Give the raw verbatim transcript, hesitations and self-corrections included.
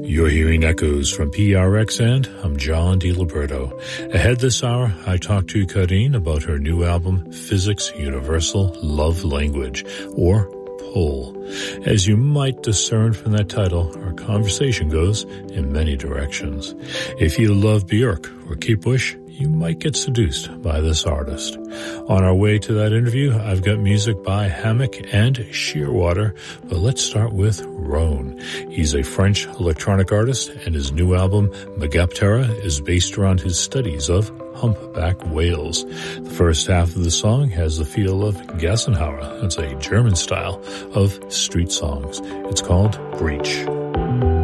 You're hearing echoes from P R X, and I'm John DiLiberto. Ahead this hour, I talk to Kadeen about her new album, Physics Universal Love Language, or PULL. As you might discern from that title, our conversation goes in many directions. If you love Björk or Kate Bush, you might get seduced by this artist. On our way to that interview, I've got music by Hammock and Shearwater, but let's start with Rhone. He's a French electronic artist, and his new album, Megaptera, is based around his studies of humpback whales. The first half of the song has the feel of Gassenhauer. It's a German style of street songs. It's called Breach.